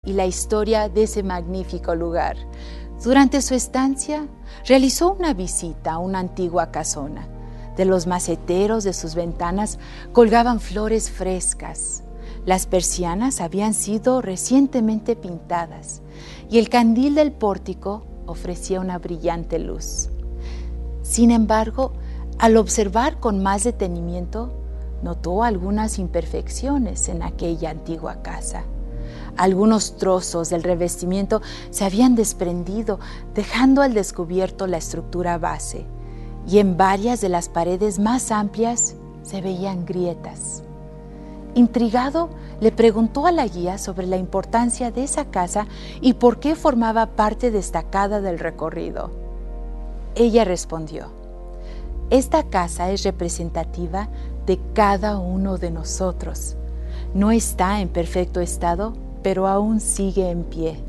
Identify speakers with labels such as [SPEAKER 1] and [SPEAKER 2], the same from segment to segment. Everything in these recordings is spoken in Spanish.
[SPEAKER 1] y la historia de ese magnífico lugar. Durante su estancia, realizó una visita a una antigua casona. De los maceteros de sus ventanas colgaban flores frescas. Las persianas habían sido recientemente pintadas y el candil del pórtico ofrecía una brillante luz. Sin embargo, al observar con más detenimiento, notó algunas imperfecciones en aquella antigua casa. Algunos trozos del revestimiento se habían desprendido, dejando al descubierto la estructura base, y en varias de las paredes más amplias se veían grietas. Intrigado, le preguntó a la guía sobre la importancia de esa casa y por qué formaba parte destacada del recorrido. Ella respondió: esta casa es representativa de cada uno de nosotros. No está en perfecto estado, pero aún sigue en pie.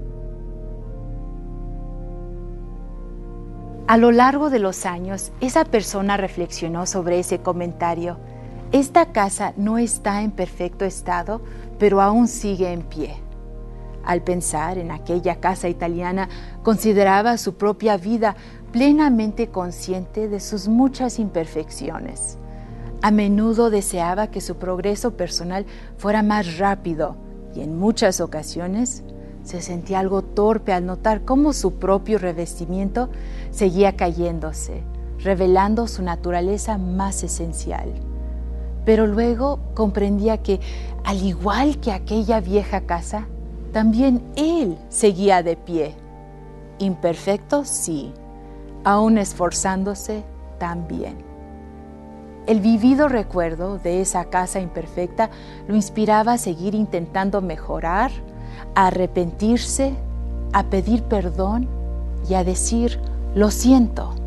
[SPEAKER 1] A lo largo de los años, esa persona reflexionó sobre ese comentario. Esta casa no está en perfecto estado, pero aún sigue en pie. Al pensar en aquella casa italiana, consideraba su propia vida plenamente consciente de sus muchas imperfecciones. A menudo deseaba que su progreso personal fuera más rápido y en muchas ocasiones se sentía algo torpe al notar cómo su propio revestimiento seguía cayéndose, revelando su naturaleza más esencial. Pero luego comprendía que, al igual que aquella vieja casa, también él seguía de pie. Imperfecto, sí, aún esforzándose, también. El vivido recuerdo de esa casa imperfecta lo inspiraba a seguir intentando mejorar, a arrepentirse, a pedir perdón y a decir: lo siento.